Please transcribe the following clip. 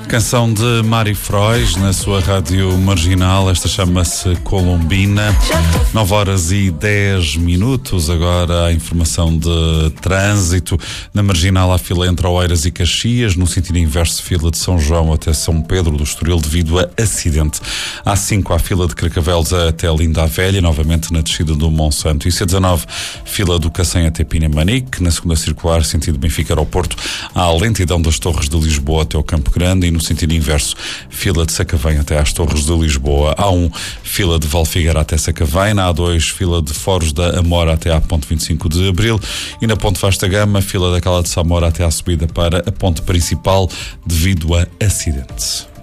Canção de Mari Frois na sua rádio marginal. Esta chama-se Colombina. 9h10. Agora a informação de trânsito. Na marginal há fila entre Oeiras e Caxias, no sentido inverso, fila de São João até São Pedro do Estoril devido a acidente. A5 há fila de Carcavelos até Linda a Velha, novamente na descida do Monsanto. E C19, fila do Cacém até Pinamanique. Na segunda circular, sentido Benfica-Aeroporto, há lentidão das Torres de Lisboa até o Campo Grande, e no sentido inverso, fila de Sacavém até às Torres de Lisboa. A1, fila de Valfigueira até Sacavém. Na A2, fila de Foros da Amora até à ponte 25 de Abril. E na ponte Vasta Gama, fila da Cala de Samora até à subida para a ponte principal devido a acidentes.